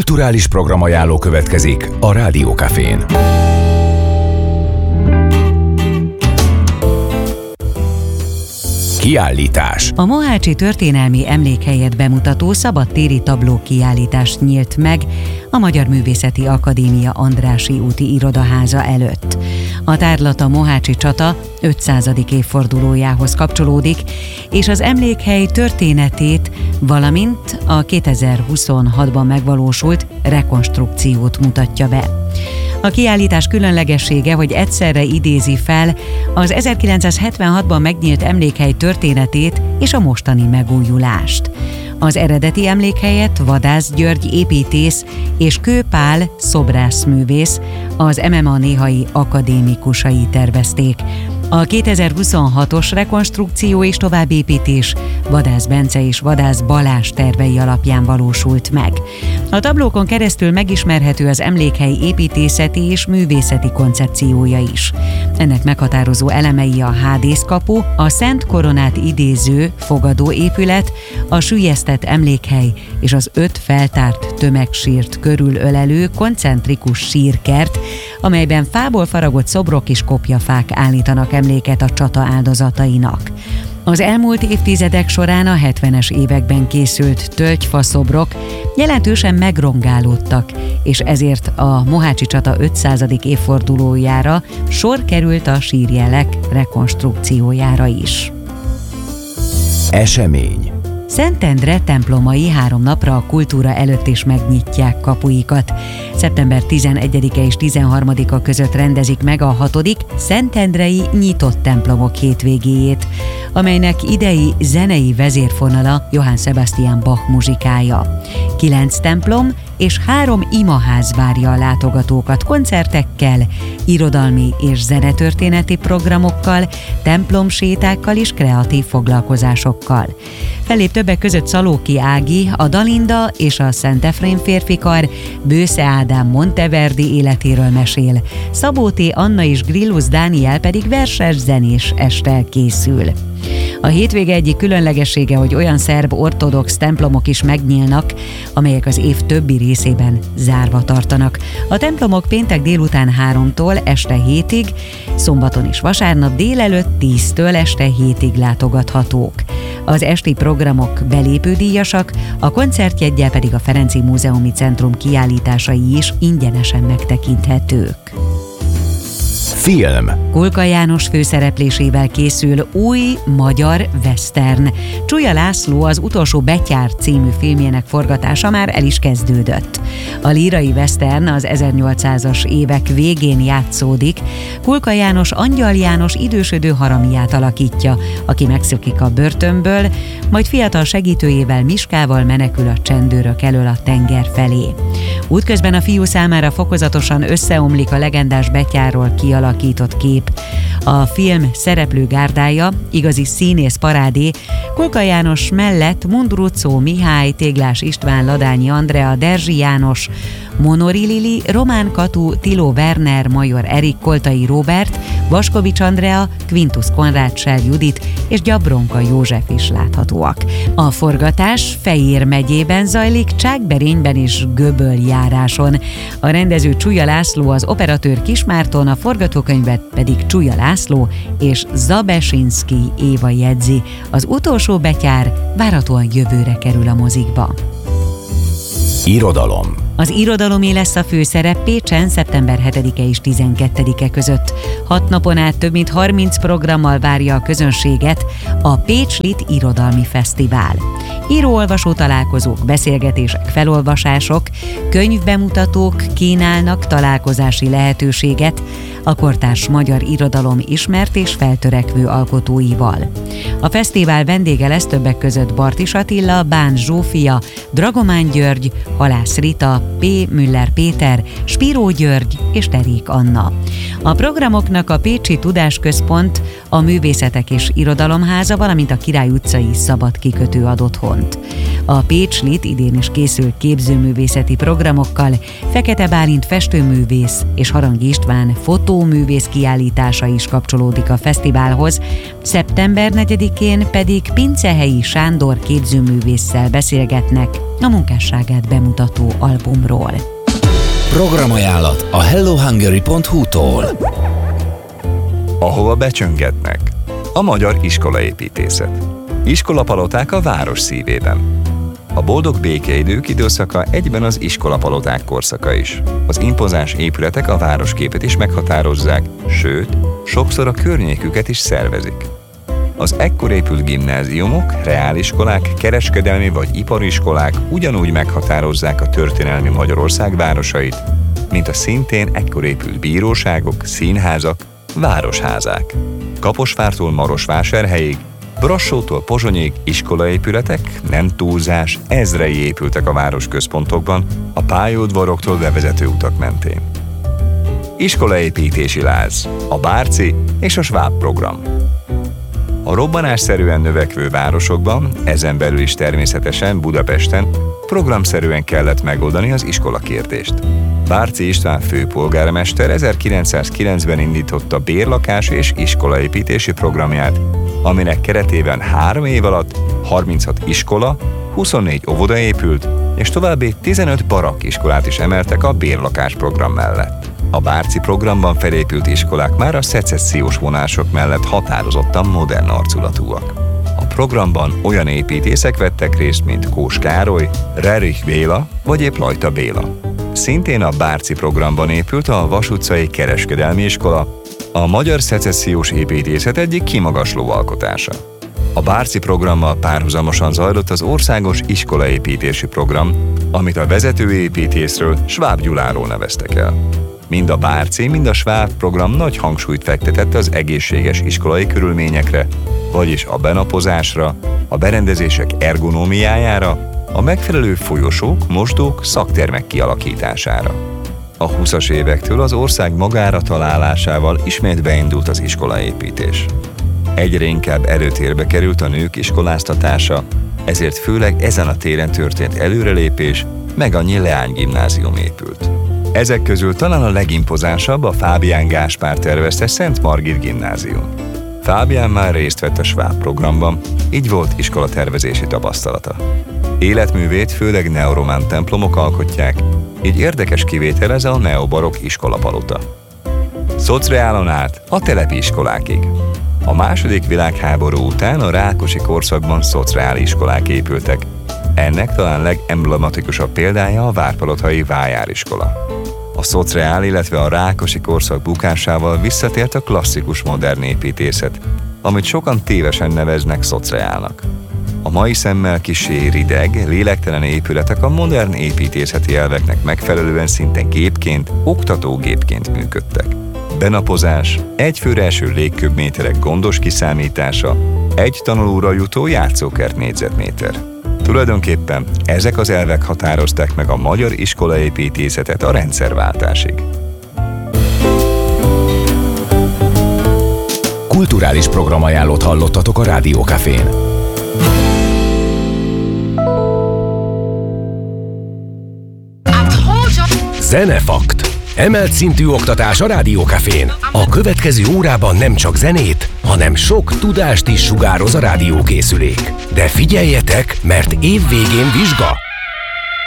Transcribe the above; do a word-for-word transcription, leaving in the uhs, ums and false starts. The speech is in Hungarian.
Kulturális programajánló következik a Rádió Cafén. Kiállítás. A Mohácsi Történelmi Emlékhelyet bemutató szabadtéri tabló kiállítás nyílt meg a Magyar Művészeti Akadémia Andrássy úti irodaháza előtt. A tárlat a mohácsi csata ötszázadik évfordulójához kapcsolódik, és az emlékhely történetét, valamint a kétezer-huszonhatban megvalósult rekonstrukciót mutatja be. A kiállítás különlegessége, hogy egyszerre idézi fel az ezerkilencszázhetvenhatban megnyílt emlékhely történetét és a mostani megújulást. Az eredeti emlékhelyet Vadász György építész és Kő Pál szobrászművész, az em em á néhai akadémikusai tervezték. A kétezer-huszonhatos rekonstrukció és továbbépítés Vadász Bence és Vadász Balázs tervei alapján valósult meg. A tablókon keresztül megismerhető az emlékhely építészeti és művészeti koncepciója is. Ennek meghatározó elemei a Hádészkapu, a Szent Koronát idéző fogadóépület, a süllyesztett emlékhely és az öt feltárt tömegsírt körülölelő koncentrikus sírkert, amelyben fából faragott szobrok és kopjafák állítanak emléket a csata áldozatainak. Az elmúlt évtizedek során a hetvenes években készült tölgyfaszobrok jelentősen megrongálódtak, és ezért a mohácsi csata ötszázadik évfordulójára sor került a sírjelek rekonstrukciójára is. Esemény. Szentendre templomai három napra a kultúra előtt is megnyitják kapuikat. szeptember tizenegyedike és tizenharmadika között rendezik meg a hatodik szentendrei nyitott templomok hétvégéjét, amelynek idei zenei vezérfonala Johann Sebastian Bach muzsikája. Kilenc templom és három imaház várja a látogatókat koncertekkel, irodalmi és zenetörténeti programokkal, templomsétákkal és kreatív foglalkozásokkal. Fellép többek között Szalóki Ági, a Dalinda és a Szent Efrém férfikar, Bősze Ádám Monteverdi életéről mesél, Szabó T. Anna és Grillus Dániel pedig verses zenés esttel készül. A hétvége egyik különlegessége, hogy olyan szerb ortodox templomok is megnyílnak, amelyek az év többi részében zárva tartanak. A templomok péntek délután háromtól este hétig, szombaton és vasárnap délelőtt tíztől este hétig látogathatók. Az esti programok belépődíjasak, a koncertjeggyel pedig a Ferenci Múzeumi Centrum kiállításai is ingyenesen megtekinthetők. Film. Kulka János főszereplésével készül új magyar western. Csuja László az Utolsó betyár című filmjének forgatása már el is kezdődött. A lírai western az ezernyolcszázas évek végén játszódik. Kulka János Angyal János idősödő haramiát alakítja, aki megszökik a börtönből, majd fiatal segítőjével Miskával menekül a csendőrök elől a tenger felé. Útközben a fiú számára fokozatosan összeomlik a legendás betyárról kialakított kép. A film szereplőgárdája igazi színész parádé, Kulka János mellett Mundruczó Mihály, Téglás István, Ladányi Andrea, Derzsi János, Monori Lili, Román Katu, Tiló Werner, Major Erik, Koltai Róbert, Vaskovics Andrea, Quintus Konrád, Sel Judit és Gyabronka József is láthatóak. A forgatás Fejér megyében zajlik, Csákberényben és Göböljáráson. A rendező Csuja László, az operatőr Kismárton, a forgatókönyvet pedig Csuja László és Zabesinski Éva jegyzi. Az Utolsó betyár várhatóan jövőre kerül a mozikba. Irodalom. Az irodalomé lesz a főszerep Pécsen szeptember hetedike és tizenkettedike között. Hat napon át több mint harminc programmal várja a közönséget a Pécs Lit Irodalmi Fesztivál. Író-olvasó találkozók, beszélgetések, felolvasások, könyvbemutatók kínálnak találkozási lehetőséget a kortárs magyar irodalom ismert és feltörekvő alkotóival. A fesztivál vendége lesz többek között Bartis Attila, Bán Zsófia, Dragomán György, Halász Rita, P. Müller Péter, Spiró György és Terék Anna. A programoknak a Pécsi Tudásközpont, a Művészetek és Irodalomháza, valamint a Király utcai Szabad kikötő ad otthont. A Pécs Lit idén is készül képzőművészeti programokkal, Fekete Bálint festőművész és Harangi István fotóművész kiállítása is kapcsolódik a fesztiválhoz, szeptember negyedikén pedig Pincehelyi Sándor képzőművésszel beszélgetnek a munkásságát bemutató album Múzeumról. Programajánlat a hello hungary pont hu-tól. Ahova becsöngetnek. A magyar iskolaépítészet. Iskolapaloták a város szívében. A boldog békeidők időszaka egyben az iskolapaloták korszaka is. Az impozáns épületek a városképet is meghatározzák, sőt, sokszor a környéküket is szervezik. Az ekkor épült gimnáziumok, reáliskolák, kereskedelmi vagy ipariskolák ugyanúgy meghatározzák a történelmi Magyarország városait, mint a szintén ekkor épült bíróságok, színházak, városházák. Kaposvártól Marosvásárhelyig, Brassótól Pozsonyig iskolaépületek, nem túlzás, ezrei épültek a városközpontokban, a pályaudvaroktól bevezető utak mentén. Iskolaépítési láz, a Bárci és a Schwab program. A robbanásszerűen növekvő városokban, ezen belül is természetesen Budapesten programszerűen kellett megoldani az iskolakérdést. Bárci István főpolgármester ezerkilencszázkilencben indította bérlakás és iskolaépítési programját, aminek keretében három év alatt harminchat iskola, huszonnégy óvoda épült, és további tizenöt barakkiskolát is emeltek a bérlakás program mellett. A Bárci programban felépült iskolák már a szecessziós vonások mellett határozottan modern arculatúak. A programban olyan építészek vettek részt, mint Kós Károly, Rerich Béla vagy épp Lajta Béla. Szintén a Bárci programban épült a Vas utcai kereskedelmi iskola, a magyar szecessziós építészet egyik kimagasló alkotása. A Bárci programmal párhuzamosan zajlott az országos iskolaépítési program, amit a vezetőépítészről, Schwab Gyuláról neveztek el. Mind a Bárci, mind a Schwab program nagy hangsúlyt fektetett az egészséges iskolai körülményekre, vagyis a benapozásra, a berendezések ergonómiájára, a megfelelő folyosók, mosdók, szaktermek kialakítására. A huszas évektől az ország magára találásával ismét beindult az iskolaépítés. Egyre inkább előtérbe került a nők iskoláztatása, ezért főleg ezen a téren történt előrelépés, meg annyi leánygimnázium épült. Ezek közül talán a legimpozánsabb a Fábián Gáspár tervezte Szent Margit gimnázium. Fábián már részt vett a Schwab programban, így volt iskolatervezési tapasztalata. Életművét főleg neoromán templomok alkotják, így érdekes kivétel ez a neobarokk iskolapalota. Szocreálon át a telepi iskolákig. A második világháború után a rákosi korszakban szocreáli iskolák épültek. Ennek talán legemblematikusabb példája a várpalotai vájáriskola. A szocreál, illetve a rákosi korszak bukásával visszatért a klasszikus modern építészet, amit sokan tévesen neveznek szocreálnak. A mai szemmel kissé rideg, lélektelen épületek a modern építészeti elveknek megfelelően szinte gépként, oktatógépként működtek. Benapozás, egy főre eső légköbméterek gondos kiszámítása, egy tanulóra jutó játszókert négyzetméter. Tulajdonképpen ezek az elvek határozták meg a magyar iskolaépítészetet a rendszerváltásig. Kulturális programajánlót hallottatok a Rádió Cafén. Zenefakt. Emelt szintű oktatás a Rádió Cafén. A következő órában nem csak zenét, hanem sok tudást is sugároz a rádiókészülék. De figyeljetek, mert év végén vizsga!